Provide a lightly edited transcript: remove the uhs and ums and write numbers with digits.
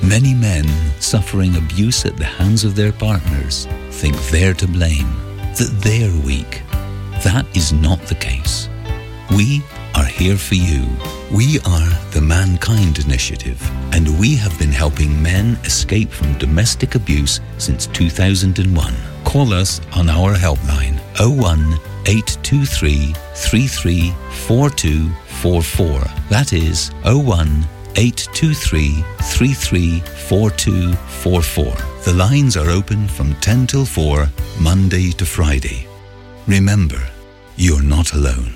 Many men suffering abuse at the hands of their partners think they're to blame, that they're weak. That is not the case. We are here for you. We are the Mankind Initiative, and we have been helping men escape from domestic abuse since 2001. Call us on our helpline 01 823 334244. That is 01 823 334244. The lines are open from 10 till 4, Monday to Friday. Remember, you're not alone.